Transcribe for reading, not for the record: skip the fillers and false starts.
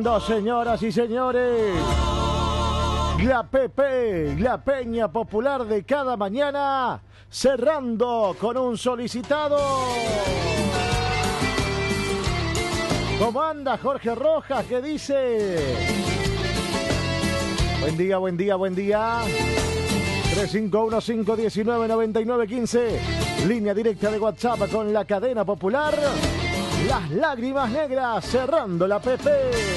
cerrando, señoras y señores. La PP, la Peña Popular de cada mañana, cerrando con un solicitado. ¿Cómo anda Jorge Rojas? ¿Qué dice? Buen día, buen día, buen día. 351-519-9915. Línea directa de WhatsApp con la cadena popular. Las lágrimas negras cerrando la PP.